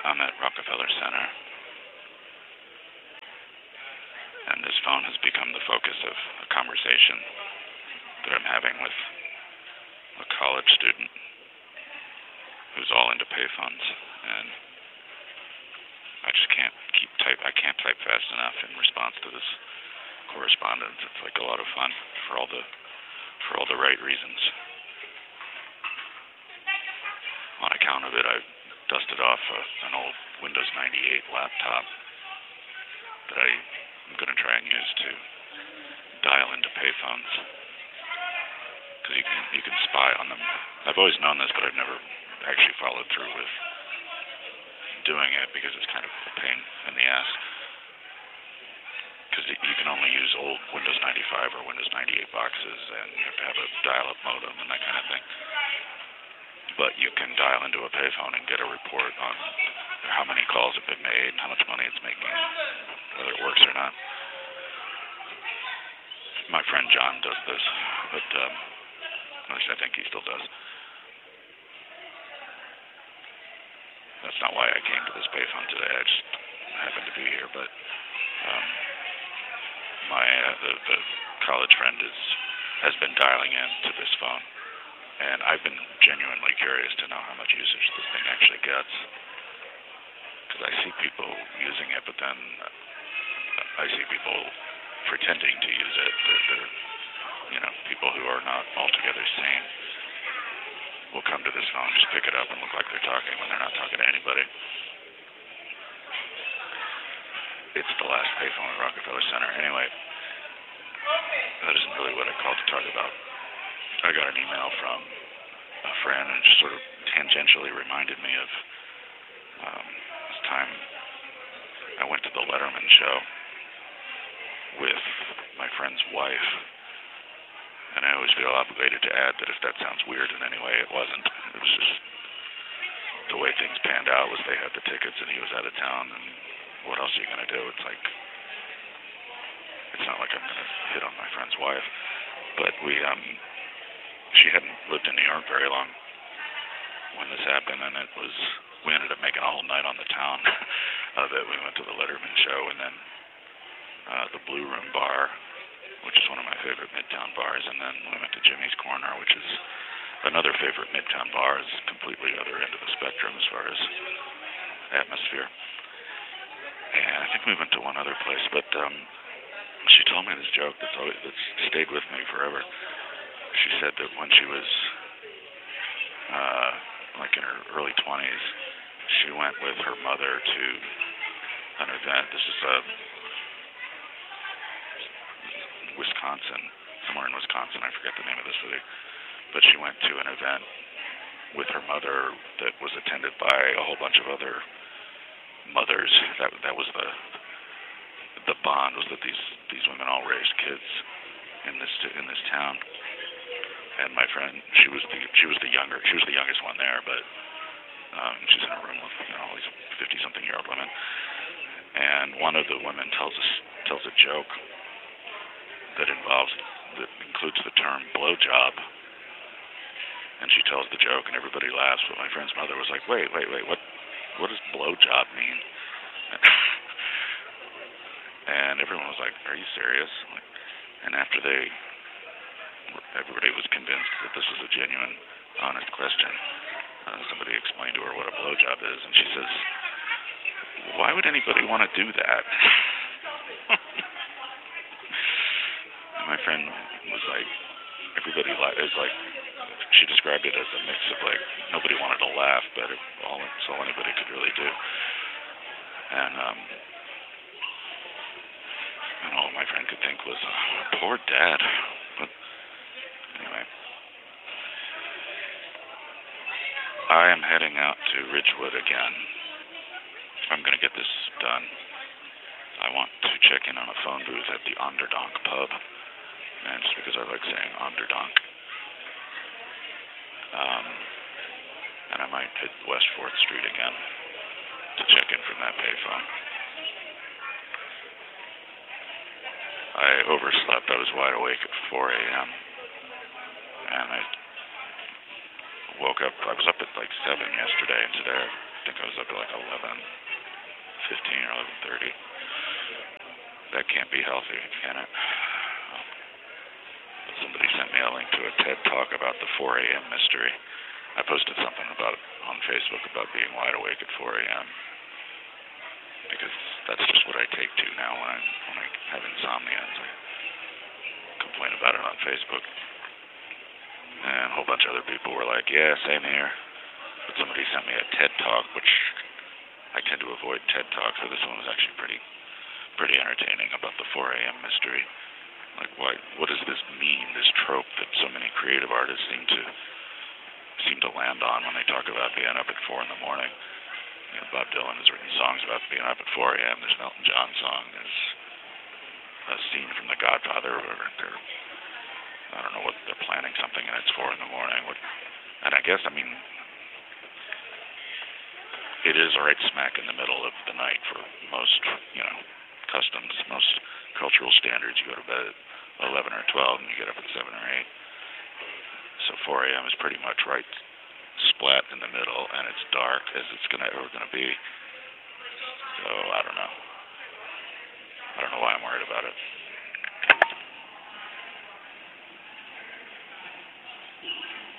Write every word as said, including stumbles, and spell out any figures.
I'm at Rockefeller Center, and this phone has become the focus of a conversation that I'm having with a college student who's all into payphones, and I just can't keep type. I can't type fast enough in response to this correspondence. It's like a lot of fun for all the for all the right reasons. On account of it, I dusted off a, an old Windows ninety-eight laptop that I'm going to try and use to dial into payphones, because you can you can spy on them. I've always known this, but I've never actually followed through with doing it because it's kind of a pain in the ass. Because you can only use old Windows ninety-five or Windows ninety-eight boxes, and you have to have a dial-up modem and that kind of thing. But you can dial into a payphone and get a report on how many calls have been made, how much money it's making, whether it works or not. My friend John does this, but um, at least I think he still does. That's not why I came to this payphone today. I just happened to be here, but um, my uh, the, the college friend is has been dialing in to this phone, and I've been genuinely curious to know how much usage this thing actually gets, because I see people using it, but then I see people pretending to use it. They're, they're you know, people who are not altogether sane will come to this phone, just pick it up and look like they're talking when they're not talking to anybody. It's the last payphone at Rockefeller Center. Anyway, that isn't really what I called to talk about. I got an email from a friend, and it just sort of tangentially reminded me of um, this time I went to the Letterman show with my friend's wife. And I always feel obligated to add that if that sounds weird in any way, it wasn't. It was just the way things panned out was they had the tickets and he was out of town, and what else are you going to do? It's like, it's not like I'm going to hit on my friend's wife. But we, um, she hadn't lived in New York very long when this happened, and it was, we ended up making a whole night on the town of it. We went to the Letterman show, and then uh, the Blue Room Bar, which is one of my favorite Midtown bars, and then we went to Jimmy's Corner, which is another favorite Midtown bar. It's completely other end of the spectrum as far as atmosphere. And I think we went to one other place, but um, she told me this joke that's always that's stayed with me forever. She said that when she was uh, like in her early twenties, she went with her mother to an event. This is a Wisconsin, somewhere in Wisconsin, I forget the name of the city, but she went to an event with her mother that was attended by a whole bunch of other mothers. That that was the the bond, was that these these women all raised kids in this in this town. And my friend, she was the she was the younger she was the youngest one there, but um, she's in a room with, you know, all these fifty something year old women. And one of the women tells us tells a joke that involves, that includes the term blowjob. And she tells the joke and everybody laughs, but my friend's mother was like, wait, wait, wait, what what does blowjob mean? And everyone was like, are you serious? And after they, everybody was convinced that this was a genuine, honest question, uh, somebody explained to her what a blowjob is, and she says, why would anybody want to do that? My friend was like, everybody is like, she described it as a mix of like, nobody wanted to laugh, but it, all it's all anybody could really do. And um, and all my friend could think was, oh, poor dad. But anyway, I am heading out to Ridgewood again. I'm going to get this done. I want to check in on a phone booth at the Onderdonk pub. And just because I like saying Onderdonk. Um, and I might hit West fourth Street again to check in from that payphone. I overslept. I was wide awake at four a.m. And I woke up, I was up at like seven yesterday, and today think I was up at like eleven fifteen or eleven thirty. That can't be healthy, can it? Somebody sent me a link to a TED Talk about the four a.m. mystery. I posted something about on Facebook about being wide awake at four a.m. because that's just what I take to now when I when I have insomnia. And I complain about it on Facebook. And a whole bunch of other people were like, yeah, same here. But somebody sent me a TED Talk, which I tend to avoid TED Talks, so this one was actually pretty pretty entertaining about the four a.m. mystery. Like, why, what does this mean, this trope that so many creative artists seem to seem to land on when they talk about being up at four in the morning? You know, Bob Dylan has written songs about being up at four a.m. There's an Elton John song. There's a scene from The Godfather where they're, I don't know what, they're planning something and it's four in the morning. What, and I guess, I mean, it is right smack in the middle of the night for most, you know, customs, most cultural standards. You go to bed at eleven or twelve and you get up at seven or eight. So four a.m. is pretty much right splat in the middle, and it's dark as it's gonna ever gonna be. So I don't know. I don't know why I'm worried about it.